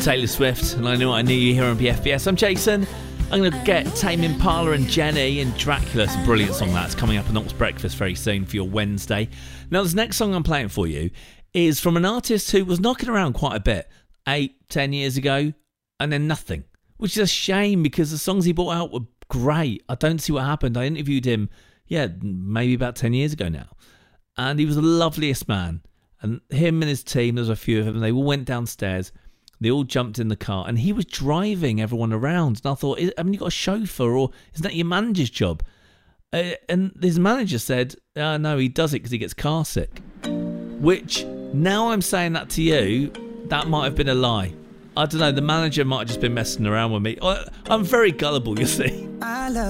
Taylor Swift, and I Knew What I Knew You here on BFBS. I'm Jason. I'm going to get Tame Impala and Jenny and Dracula. It's a brilliant song that's coming up on Ox Breakfast very soon for your Wednesday. Now, this next song I'm playing for you is from an artist who was knocking around quite a bit 8-10 years ago, and then nothing, which is a shame because the songs he brought out were great. I don't see what happened. I interviewed him, maybe about 10 years ago now, and he was the loveliest man. And him and his team, there's a few of them, they all went downstairs. They all jumped in the car, and he was driving everyone around. And I thought, haven't you got a chauffeur, or isn't that your manager's job? And his manager said, no, he does it because he gets car sick. Which, now I'm saying that to you, that might have been a lie. I don't know, the manager might have just been messing around with me. I'm very gullible, you see.